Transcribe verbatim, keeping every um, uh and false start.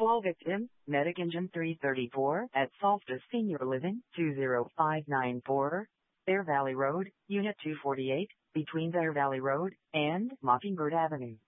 Call victim, Medic Engine three thirty-four at Solstice Senior Living, two zero five nine four, Bear Valley Road, Unit two forty-eight, between Bear Valley Road and Mockingbird Avenue.